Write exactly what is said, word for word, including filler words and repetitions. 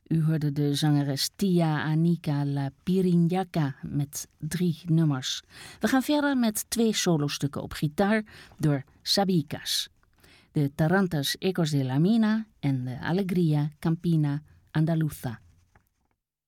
U hoorde de zangeres Tia Anika La Pirinhaca met drie nummers. We gaan verder met twee solostukken op gitaar door Sabicas. De Tarantas Ecos de la Mina en de Alegría Campina Andaluza.